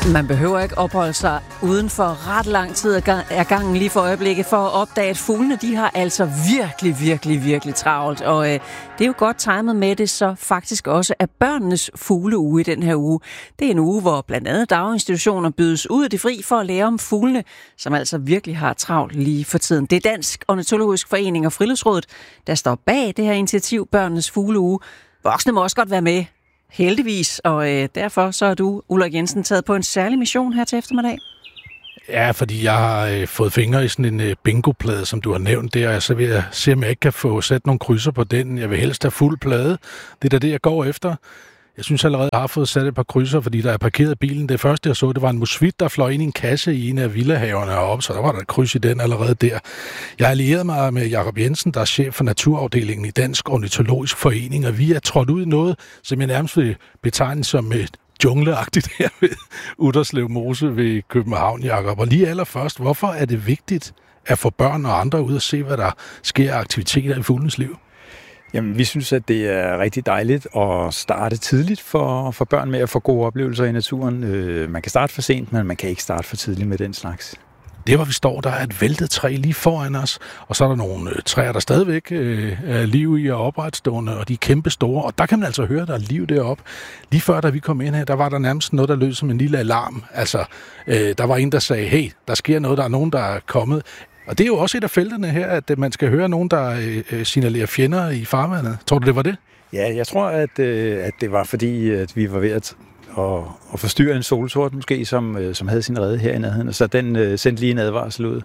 Man behøver ikke opholde sig uden for ret lang tid af gangen lige for øjeblikket for at opdage, at fuglene de har altså virkelig travlt. Og det er jo godt timet med det, så faktisk også er børnenes fugleuge i den her uge. Det er en uge, hvor blandt andet daginstitutioner bydes ud i det fri for at lære om fuglene, som altså virkelig har travlt lige for tiden. Det er Dansk Ornitologisk Forening og Friluftsrådet, der står bag det her initiativ, børnenes fugleuge. Voksne må også godt være med. Heldigvis, og derfor så er du, Ulrik Jensen, taget på en særlig mission her til eftermiddag. Ja, fordi jeg har fået fingre i sådan en bingoplade, som du har nævnt der, og så vil jeg se, om jeg ikke kan få sat nogle krydser på den. Jeg vil helst have fuld plade. Det er da det, jeg går efter. Jeg synes allerede, jeg har fået sat et par krydser, fordi der er parkeret bilen. Det første, jeg så, det var en musvit, der fløj ind i en kasse i en af villahaverne heroppe, så der var der et kryds i den allerede der. Jeg har allieret mig med Jakob Jensen, der er chef for naturafdelingen i Dansk Ornitologisk Forening, og vi er trådt ud i noget, som jeg nærmest vil betegne som et jungleagtigt her ved Utterslev Mose ved København, Jakob. Og lige allerførst, hvorfor er det vigtigt at få børn og andre ud og se, hvad der sker af aktiviteter i fuglenes liv? Jamen, vi synes, at det er rigtig dejligt at starte tidligt for børn med at få gode oplevelser i naturen. Man kan starte for sent, men man kan ikke starte for tidligt med den slags. Det, hvor vi står, der er et væltet træ lige foran os, og så er der nogle træer, der stadigvæk er liv i og opretstående, og de er kæmpe store, og der kan man altså høre, der er liv deroppe. Lige før, da vi kom ind her, der var der nærmest noget, der lød som en lille alarm. Altså, der var en, der sagde, hey, der sker noget, der er nogen, der er kommet. Og det er jo også et af felterne her, at man skal høre nogen, der signalerer fjender i farvandet. Tror du, det var det? Ja, jeg tror, at det var fordi, at vi var ved at forstyrre en solsort måske, som havde sin rede her i nærheden. Så den sendte lige en advarsel ud.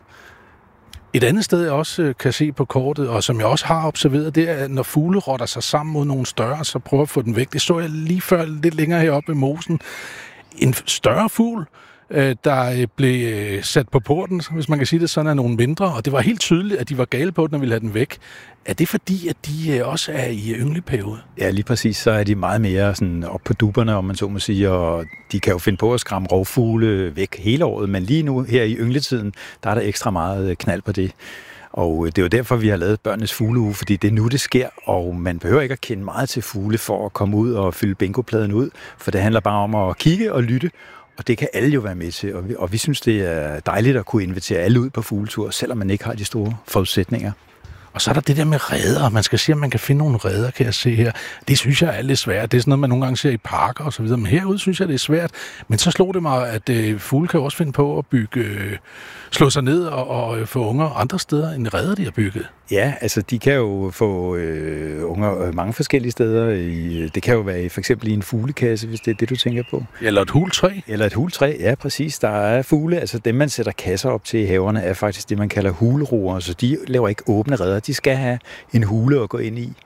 Et andet sted, jeg også kan se på kortet, og som jeg også har observeret, det er, at når fugle rotter sig sammen mod nogle større, så prøver at få den væk. Det så jeg lige før, lidt længere heroppe ved mosen. En større fugl, der blev sat på porten, hvis man kan sige det sådan, af nogle mindre, og det var helt tydeligt, at de var gale på den og ville have den væk. Er det fordi, at de også er i yngleperiode? Ja, lige præcis. Så er de meget mere sådan op på dupperne, om man så må sige, og de kan jo finde på at skræmme rovfugle væk hele året, men lige nu her i yngletiden, der er der ekstra meget knald på det. Og det er jo derfor, vi har lavet børnenes fugleuge, fordi det er nu, det sker, og man behøver ikke at kende meget til fugle for at komme ud og fylde bingopladen ud, for det handler bare om at kigge og lytte, og det kan alle jo være med til, og vi synes, det er dejligt at kunne invitere alle ud på fugletur, selvom man ikke har de store forudsætninger. Og så er der det der med reder. Man skal se, om man kan finde nogle reder, kan jeg se her. Det synes jeg er lidt svært. Det er sådan noget, man nogle gange ser i parker og så videre. Men herude synes jeg, det er svært. Men så slog det mig, at fugle kan også finde på at slå sig ned og få unger andre steder end reder, de har bygget. Ja, altså de kan jo få unger mange forskellige steder. Det kan jo være for eksempel i en fuglekasse, hvis det er det, du tænker på. Eller et hultræ. Eller et hultræ, ja præcis. Der er fugle, altså dem man sætter kasser op til i haverne, er faktisk det, man kalder huleroer. Så de laver ikke åbne reder. De skal have en hule at gå ind i.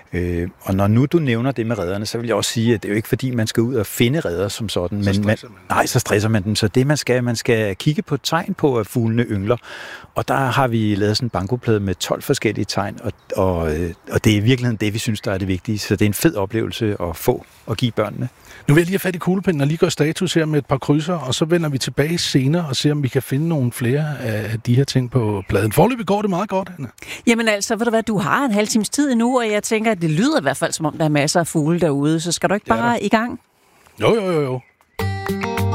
Og når nu du nævner det med redderne, så vil jeg også sige, at det er jo ikke fordi, man skal ud og finde redder som sådan. Så stresser man dem. Så det man skal kigge på tegn på, at fuglene yngler. Og der har vi lavet sådan en bankoplade med 12 forskellige tegn, og det er i virkeligheden det, vi synes, der er det vigtige. Så det er en fed oplevelse at få og give børnene. Nu vil jeg lige have fat i kuglepinden og lige gøre status her med et par krydser, og så vender vi tilbage senere og ser, om vi kan finde nogle flere af de her ting på pladen. Foreløbig går det meget godt, Anna. Jamen altså, ved du hvad, du har en halv times tid endnu, og jeg tænker, at det lyder i hvert fald, som om der er masser af fugle derude, så skal du ikke bare i gang? Jo.